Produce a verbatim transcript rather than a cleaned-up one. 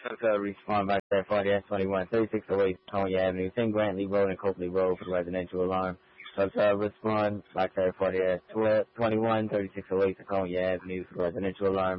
Uh, respond by that forty S twenty-one thirty-six oh eight California Avenue, ten Grantley Road and Copley Road for the residential alarm. So uh, respond by that forty S twenty-one thirty-six oh eight California Avenue for the residential alarm.